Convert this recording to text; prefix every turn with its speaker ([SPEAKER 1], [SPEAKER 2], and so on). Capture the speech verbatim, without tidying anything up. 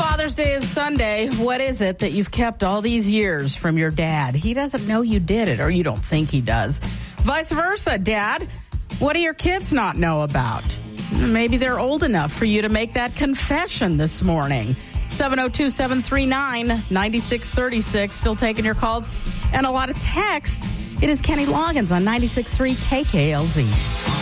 [SPEAKER 1] Father's Day is Sunday. What is it that you've kept all these years from your dad? He doesn't know you did it, or you don't think he does. Vice versa, Dad. What do your kids not know about? Maybe they're old enough for you to make that confession this morning. seven oh two, seven three nine, nine six three six. Still taking your calls and a lot of texts. It is Kenny Loggins on ninety-six point three K K L Z.